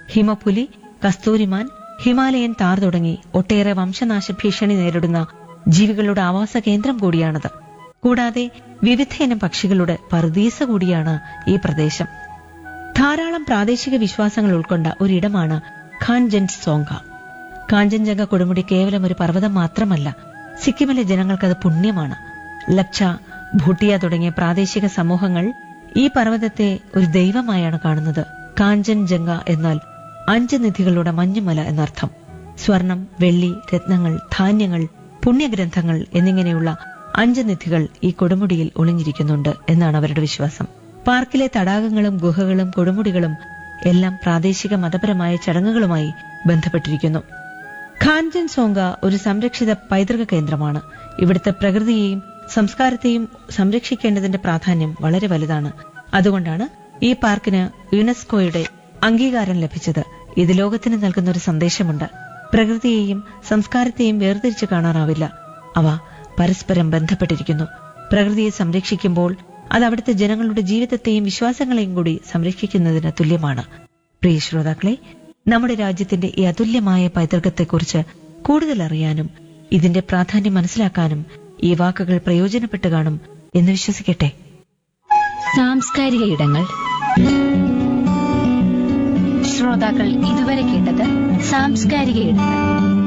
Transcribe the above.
ഹിമപുലി, Kasthooriman, Himalayan Thar തുടങ്ങി ഒട്ടേറെ വംശനാശ ഭീഷണി നേരിടുന്ന ജീവികളുടെ ആവാസ കേന്ദ്രം കൂടിയാണത്. കൂടാതെ വിവിധയിനം പക്ഷികളുടെ പറുദീസ കൂടിയാണ് ഈ പ്രദേശം. ധാരാളം പ്രാദേശിക വിശ്വാസങ്ങൾ ഉൾക്കൊണ്ട ഒരിടമാണ് ഖാൻജൻസോങ്ഖ. കാഞ്ചൻജംഗ കൊടുമുടി കേവലം ഒരു പർവ്വതം മാത്രമല്ല, സിക്കിമിലെ ജനങ്ങൾക്കത് പുണ്യമാണ്. ലക്ഷ, ഭൂട്ടിയ തുടങ്ങിയ പ്രാദേശിക സമൂഹങ്ങൾ ഈ പർവ്വതത്തെ ഒരു ദൈവമായാണ് കാണുന്നത്. കാഞ്ചൻജംഗ എന്നാൽ 5 നിധികളുടെ മഞ്ഞുമല എന്നർത്ഥം. സ്വർണം, വെള്ളി, രത്നങ്ങൾ, ധാന്യങ്ങൾ, പുണ്യഗ്രന്ഥങ്ങൾ എന്നിങ്ങനെയുള്ള 5 നിധികൾ ഈ കൊടുമുടിയിൽ ഒളിഞ്ഞിരിക്കുന്നുണ്ട് എന്നാണ് അവരുടെ വിശ്വാസം. പാർക്കിലെ തടാകങ്ങളും ഗുഹകളും കൊടുമുടികളും എല്ലാം പ്രാദേശിക മതപരമായ ചടങ്ങുകളുമായി ബന്ധപ്പെട്ടിരിക്കുന്നു. ഖാൻജൻസോങ്ഖ ഒരു സംരക്ഷിത പൈതൃക കേന്ദ്രമാണ്. ഇവിടുത്തെ പ്രകൃതിയെയും സംസ്കാരത്തെയും സംരക്ഷിക്കേണ്ടതിന്റെ പ്രാധാന്യം വളരെ വലുതാണ്. അതുകൊണ്ടാണ് ഈ പാർക്കിന് യുനെസ്കോയുടെ അംഗീകാരം ലഭിച്ചത്. ഇത് ലോകത്തിന് നൽകുന്ന ഒരു സന്ദേശമുണ്ട്. പ്രകൃതിയെയും സംസ്കാരത്തെയും വേർതിരിച്ചു കാണാനാവില്ല. അവ പരസ്പരം ബന്ധപ്പെട്ടിരിക്കുന്നു. പ്രകൃതിയെ സംരക്ഷിക്കുമ്പോൾ അത് അവിടുത്തെ ജനങ്ങളുടെ ജീവിതത്തെയും വിശ്വാസങ്ങളെയും കൂടി സംരക്ഷിക്കുന്നതിന് തുല്യമാണ്. പ്രിയ ശ്രോതാക്കളെ, നമ്മുടെ രാജ്യത്തിന്റെ ഈ അതുല്യമായ പൈതൃകത്തെക്കുറിച്ച് കൂടുതൽ അറിയാനും ഇതിന്റെ പ്രാധാന്യം മനസ്സിലാക്കാനും ഈ വാക്കുകൾ പ്രയോജനപ്പെട്ടു കാണും എന്ന് വിശ്വസിക്കട്ടെ. സാംസ്കാരിക ഇടങ്ങൾ. ശ്രോതാക്കൾ ഇതുവരെ കേട്ടത് സാംസ്കാരിക ഇടങ്ങൾ.